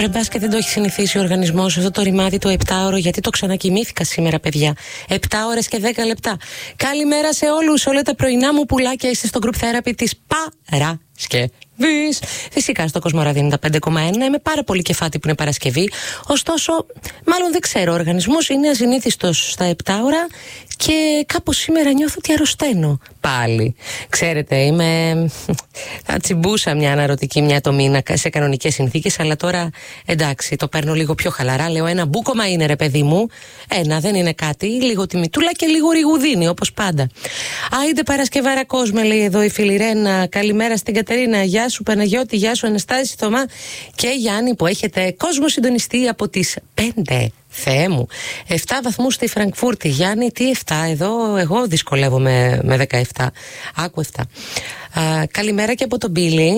Ρε μπας και δεν το έχει συνηθίσει ο οργανισμός αυτό το ρημάδι το 7ωρο, γιατί το ξανακοιμήθηκα σήμερα, παιδιά. 7 ώρες και 10 λεπτά. Καλημέρα σε όλους, όλα τα πρωινά μου πουλάκια. Είστε στο group therapy της Παρασκευής. Φυσικά στο Κοσμοράδι 95,1. Είμαι πάρα πολύ κεφάτη που είναι Παρασκευή. Ωστόσο, μάλλον δεν ξέρω, ο οργανισμός είναι ασυνήθιστος στα 7 ώρα και κάπως σήμερα νιώθω ότι αρρωσταίνω πάλι. Ξέρετε, θα τσιμπούσα μια αναρωτική μια το μήνα σε κανονικές συνθήκες, αλλά τώρα εντάξει, το παίρνω λίγο πιο χαλαρά. Λέω ένα μπούκομα είναι, ρε παιδί μου. Δεν είναι κάτι, λίγο τιμητούλα και λίγο ριγουδίνι, όπως πάντα. Άιντε Παρασκευάρα κόσμε, λέει εδώ η φίλη Ρένα. Καλημέρα στην Κατερίνα. Γεια σου Παναγιώτη, γεια σου Αναστάση, Θωμά και Γιάννη που έχετε κόσμο συντονιστή από τις 5. Θεέ μου, 7 βαθμούς στη Φραγκφούρτη. Γιάννη, τι 7 εδώ, εγώ δυσκολεύομαι με 17. Άκου 7. Καλημέρα και από τον Μπίλι.